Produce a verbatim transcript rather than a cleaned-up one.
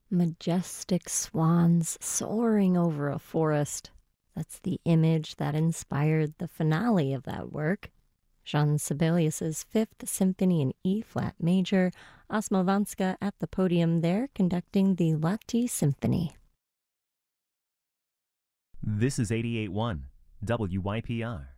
Majestic swans soaring over a forest. That's the image that inspired the finale of that work. Jean Sibelius's Fifth Symphony in E-flat major, Osmowska at the podium there conducting the Lahti Symphony. This is eighty-eight point one W Y P R.